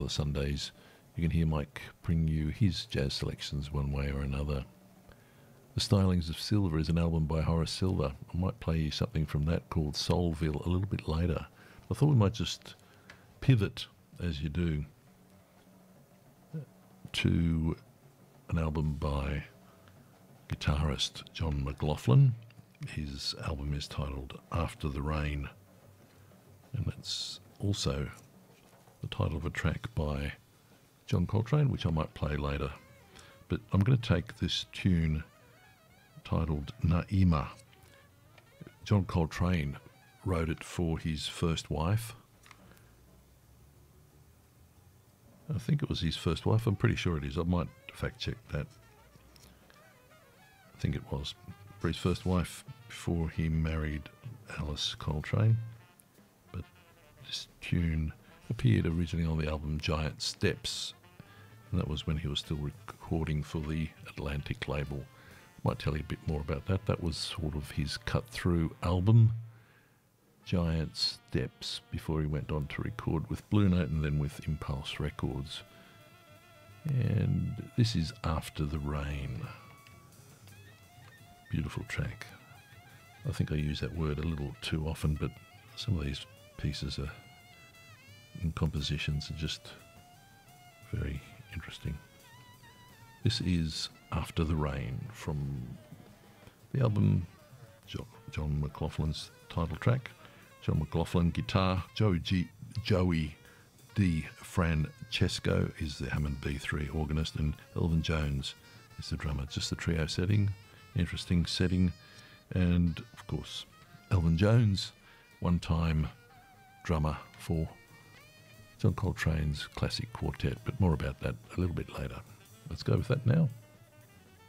the Sundays, you can hear Mike bring you his jazz selections one way or another. The Stylings of Silver is an album by Horace Silver. I might play you something from that called Soulville a little bit later. I thought we might just pivot, as you do, to an album by guitarist John McLaughlin. His album is titled After the Rain, and it's also the title of a track by John Coltrane, which I might play later. But I'm going to take this tune titled Naima. John Coltrane wrote it for his first wife. I think it was his first wife. I'm pretty sure it is. I might fact check that. I think it was for his first wife before he married Alice Coltrane. But this tune appeared originally on the album Giant Steps, and that was when he was still recording for the Atlantic label. Might tell you a bit more about that. That was sort of his cut-through album, Giant Steps, before he went on to record with Blue Note and then with Impulse Records. And this is After the Rain. Beautiful track. I think I use that word a little too often, but some of these pieces are in compositions are just very interesting. This is After the Rain from the album John McLaughlin's title track. John McLaughlin guitar, Joey D. Francesco is the Hammond B3 organist, and Elvin Jones is the drummer. Just the trio setting, interesting setting, and of course Elvin Jones, one-time drummer for John Coltrane's classic quartet, but more about that a little bit later. Let's go with that now.